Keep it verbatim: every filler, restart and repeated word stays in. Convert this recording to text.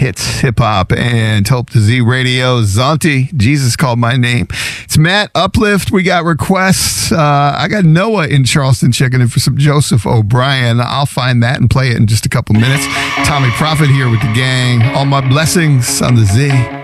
hits, hip hop, and Hope to Z Radio. Zonti, Jesus Called My Name. It's Matt Uplift. We got requests. Uh, I got Noah in Charleston checking in for some Joseph O'Brien. I'll find that and play it in just a couple minutes. Tommy Prophet here with the gang. All my blessings on the Z.